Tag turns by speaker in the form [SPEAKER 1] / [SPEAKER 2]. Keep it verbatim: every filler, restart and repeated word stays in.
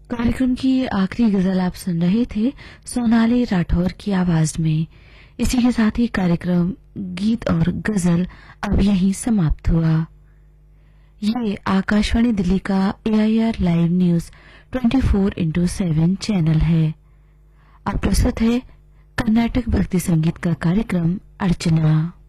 [SPEAKER 1] कार्यक्रम की आखिरी गजल आप सुन रहे थे सोनाली राठौर की आवाज में। इसी के साथ ही कार्यक्रम गीत और गजल अब यहीं समाप्त हुआ। ये आकाशवाणी दिल्ली का एआईआर लाइव न्यूज चौबीस इंटू सेवन चैनल है। अब प्रस्तुत है कर्नाटक भक्ति संगीत का कार्यक्रम अर्चना।